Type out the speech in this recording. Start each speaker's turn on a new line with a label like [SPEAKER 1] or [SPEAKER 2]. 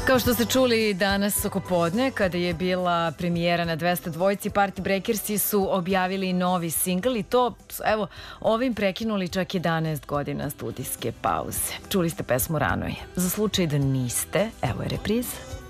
[SPEAKER 1] Kao što ste čuli danas oko podne, kada je bila premijera na 202, Party Breakersi su objavili novi singl i to, evo, ovim prekinuli čak 11 godina studijske pauze. Čuli ste pesmu Rano je. Za slučaj da niste, evo je repriza.